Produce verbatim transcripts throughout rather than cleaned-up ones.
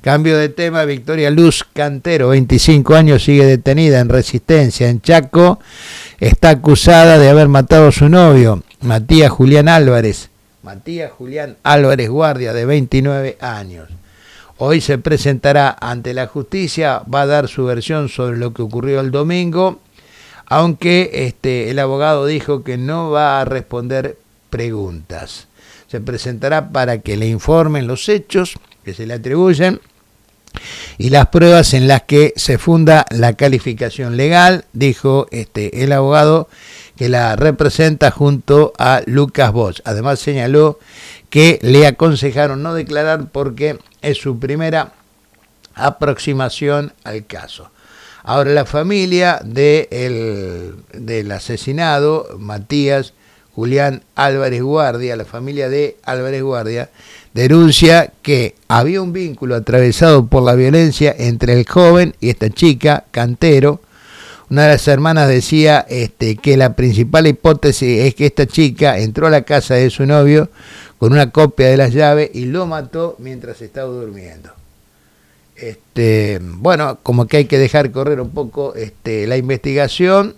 Cambio de tema, Victoria Luz Cantero, veinticinco años, sigue detenida en Resistencia, en Chaco. Está acusada de haber matado a su novio, Matías Julián Álvarez. Matías Julián Álvarez Guardia, de veintinueve años. Hoy se presentará ante la justicia, va a dar su versión sobre lo que ocurrió el domingo, aunque este, el abogado dijo que no va a responder preguntas. Se presentará para que le informen los hechos que se le atribuyen y las pruebas en las que se funda la calificación legal, dijo este, el abogado que la representa junto a Lucas Bosch. Además señaló que le aconsejaron no declarar porque es su primera aproximación al caso. Ahora la familia de el, del asesinado, Matías Julián Álvarez Guardia, la familia de Álvarez Guardia, denuncia que había un vínculo atravesado por la violencia entre el joven y esta chica, Cantero. Una de las hermanas decía este, que la principal hipótesis es que esta chica entró a la casa de su novio con una copia de las llaves y lo mató mientras estaba durmiendo. Este, bueno, como que hay que dejar correr un poco este, la investigación,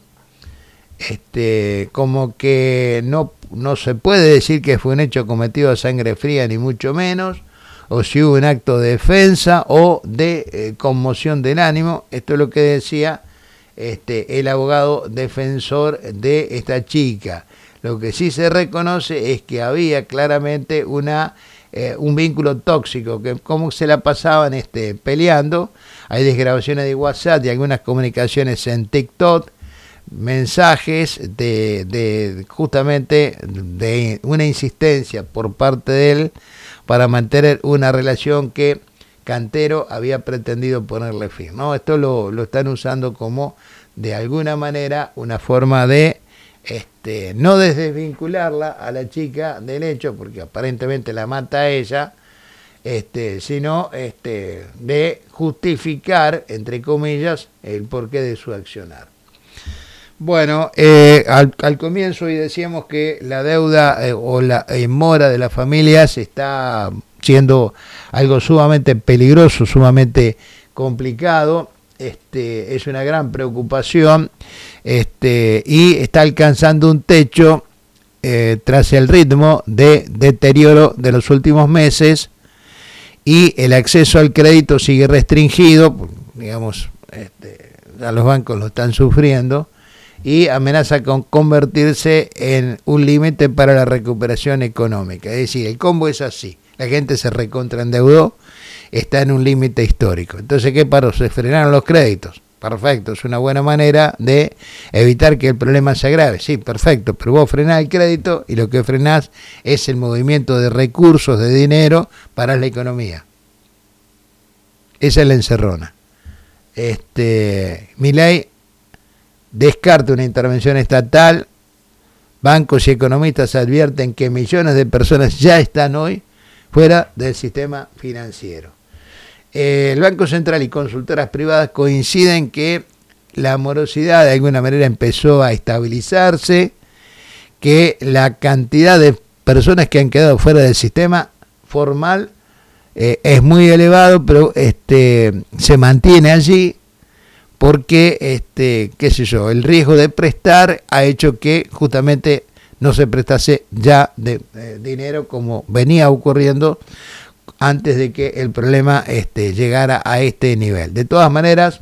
este, como que no, no se puede decir que fue un hecho cometido a sangre fría, ni mucho menos, o si hubo un acto de defensa o de eh, conmoción del ánimo. Esto es lo que decía este, el abogado defensor de esta chica. Lo que sí se reconoce es que había claramente una eh, un vínculo tóxico, que cómo se la pasaban este, peleando. Hay desgrabaciones de WhatsApp y algunas comunicaciones en TikTok, mensajes de, de justamente de una insistencia por parte de él para mantener una relación que Cantero había pretendido ponerle fin, ¿no? Esto lo, lo están usando como de alguna manera una forma de este, no desvincularla a la chica del hecho, porque aparentemente la mata a ella, este, sino este, de justificar, entre comillas, el porqué de su accionar. Bueno, eh, al, al comienzo hoy decíamos que la deuda eh, o la eh, mora de las familias está siendo algo sumamente peligroso, sumamente complicado. Este, es una gran preocupación este, y está alcanzando un techo eh, tras el ritmo de deterioro de los últimos meses, y el acceso al crédito sigue restringido, digamos, este, ya los bancos lo están sufriendo, y amenaza con convertirse en un límite para la recuperación económica. Es decir, el combo es así: la gente se recontraendeudó, está en un límite histórico. Entonces, ¿qué pasó? Se frenaron los créditos. Perfecto, es una buena manera de evitar que el problema se agrave. Sí, perfecto, pero vos frenás el crédito y lo que frenás es el movimiento de recursos, de dinero para la economía. Esa es la encerrona. Este, Milei descarta una intervención estatal. Bancos y economistas advierten que millones de personas ya están hoy fuera del sistema financiero. El Banco Central y consultoras privadas coinciden que la morosidad de alguna manera empezó a estabilizarse, que la cantidad de personas que han quedado fuera del sistema formal eh, es muy elevado, pero este, se mantiene allí porque, este, qué sé yo, el riesgo de prestar ha hecho que justamente no se prestase ya de, de dinero como venía ocurriendo antes de que el problema este, llegara a este nivel. De todas maneras,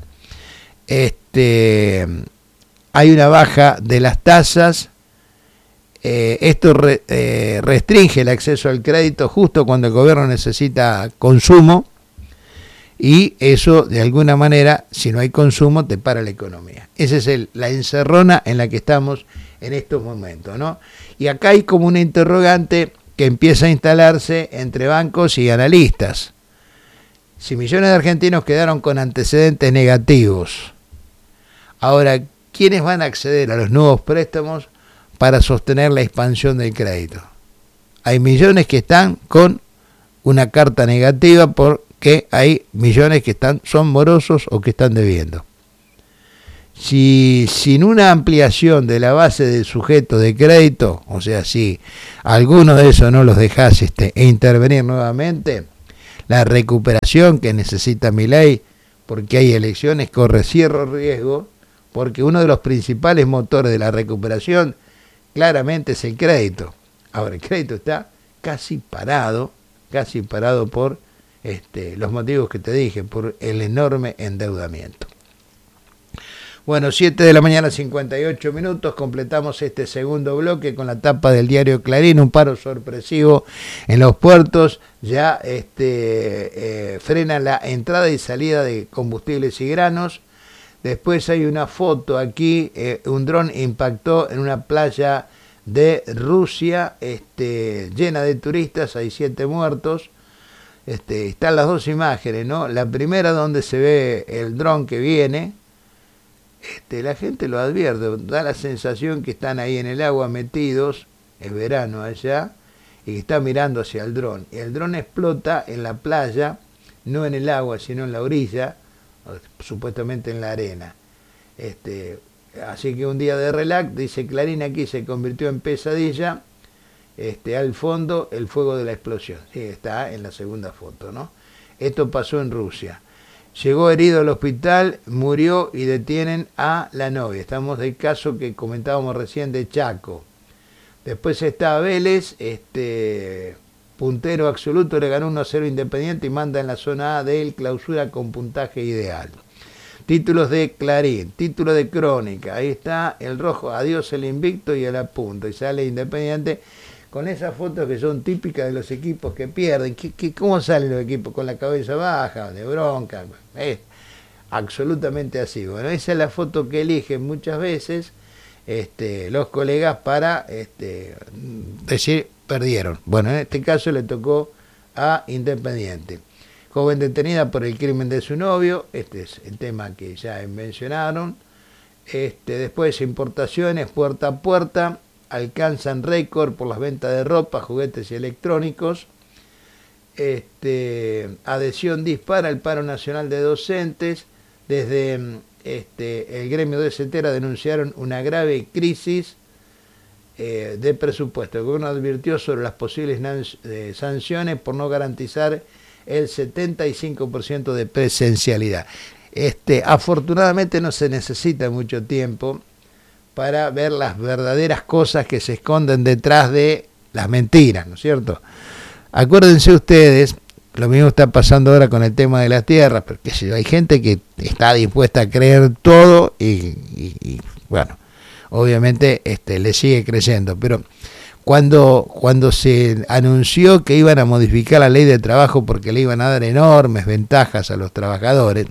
este, hay una baja de las tasas. Eh, esto re, eh, restringe el acceso al crédito justo cuando el gobierno necesita consumo, y eso de alguna manera, si no hay consumo, te para la economía. Esa es el, la encerrona en la que estamos en estos momentos, ¿no? Y acá hay como una interrogante que empieza a instalarse entre bancos y analistas. Si millones de argentinos quedaron con antecedentes negativos, ahora, ¿quiénes van a acceder a los nuevos préstamos para sostener la expansión del crédito? Hay millones que están con una carta negativa porque hay millones que están, son morosos o que están debiendo. Si sin una ampliación de la base del sujeto de crédito, o sea, si alguno de esos no los dejás este, e intervenir nuevamente, la recuperación que necesita Milei, porque hay elecciones, corre cierto riesgo, porque uno de los principales motores de la recuperación claramente es el crédito. Ahora, el crédito está casi parado, casi parado por este, los motivos que te dije, por el enorme endeudamiento. Bueno, siete de la mañana, cincuenta y ocho minutos, completamos este segundo bloque con la tapa del diario Clarín, un paro sorpresivo en los puertos, ya este, eh, frena la entrada y salida de combustibles y granos. Después hay una foto aquí, eh, un dron impactó en una playa de Rusia, este, llena de turistas, hay siete muertos. Este, están las dos imágenes, ¿no? La primera donde se ve el dron que viene. Este, la gente lo advierte, da la sensación que están ahí en el agua metidos, es verano allá, y que está mirando hacia el dron. Y el dron explota en la playa, no en el agua, sino en la orilla, supuestamente en la arena. Este, así que un día de relax, dice Clarín, aquí se convirtió en pesadilla. Este, al fondo, el fuego de la explosión. Sí, está en la segunda foto, ¿no? Esto pasó en Rusia. Llegó herido al hospital, murió y detienen a la novia. Estamos del caso que comentábamos recién de Chaco. Después está Vélez, este, puntero absoluto, le ganó uno a cero Independiente y manda en la zona A del clausura con puntaje ideal. Títulos de Clarín, título de Crónica, ahí está el rojo, adiós el invicto y el apunto. Y sale Independiente con esas fotos que son típicas de los equipos que pierden. ¿Qué, qué, ¿Cómo salen los equipos? Con la cabeza baja, de bronca. Es absolutamente así. Bueno, esa es la foto que eligen muchas veces este, los colegas para este, decir perdieron. Bueno, en este caso le tocó a Independiente. Joven detenida por el crimen de su novio. Este es el tema que ya mencionaron. Este, después importaciones puerta a puerta. Alcanzan récord por las ventas de ropa, juguetes y electrónicos. Este, adhesión dispara el paro nacional de docentes. Desde este, el gremio de CETERA denunciaron una grave crisis eh, de presupuesto. El gobierno advirtió sobre las posibles eh, sanciones por no garantizar el setenta y cinco por ciento de presencialidad. Este, afortunadamente no se necesita mucho tiempo para ver las verdaderas cosas que se esconden detrás de las mentiras, ¿no es cierto? Acuérdense ustedes, lo mismo está pasando ahora con el tema de las tierras, porque hay gente que está dispuesta a creer todo y, y, y bueno, obviamente este, le sigue creyendo, pero cuando, cuando se anunció que iban a modificar la ley de trabajo porque le iban a dar enormes ventajas a los trabajadores,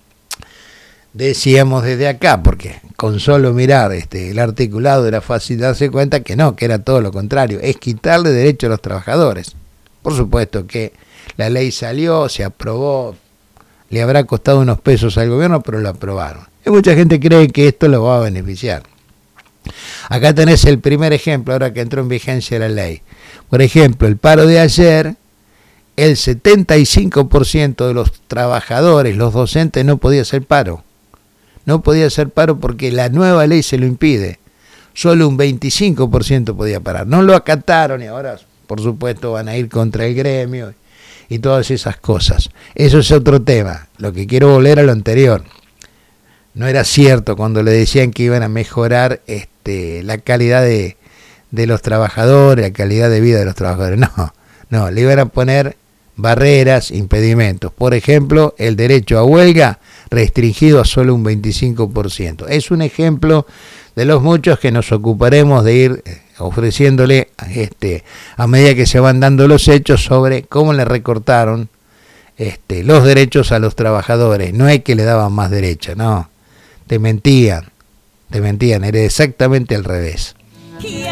decíamos desde acá, porque con solo mirar este, el articulado era fácil darse cuenta que no, que era todo lo contrario, es quitarle derecho a los trabajadores. Por supuesto que la ley salió, se aprobó, le habrá costado unos pesos al gobierno, pero lo aprobaron. Y mucha gente cree que esto lo va a beneficiar. Acá tenés el primer ejemplo, ahora que entró en vigencia la ley. Por ejemplo, el paro de ayer, el setenta y cinco por ciento de los trabajadores, los docentes, no podía hacer paro. No podía hacer paro porque la nueva ley se lo impide. Solo un veinticinco por ciento podía parar. No lo acataron y ahora, por supuesto, van a ir contra el gremio y todas esas cosas. Eso es otro tema. Lo que quiero volver a lo anterior. No era cierto cuando le decían que iban a mejorar este, la calidad de, de los trabajadores, la calidad de vida de los trabajadores. No, no, le iban a poner barreras, impedimentos. Por ejemplo, el derecho a huelga restringido a solo un veinticinco por ciento. Es un ejemplo de los muchos que nos ocuparemos de ir ofreciéndole este, a medida que se van dando los hechos sobre cómo le recortaron este, los derechos a los trabajadores. No es que le daban más derechos, no. Te mentían, te mentían, era exactamente al revés.